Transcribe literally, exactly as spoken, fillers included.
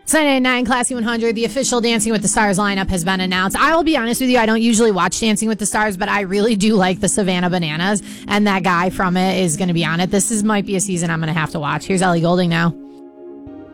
Sunday Night Classy one hundred, the official Dancing with the Stars lineup has been announced. I will be honest with you, I don't usually watch Dancing with the Stars, but I really do like the Savannah Bananas, and that guy from it is going to be on it. This is might be a season I'm going to have to watch. Here's Ellie Goulding now.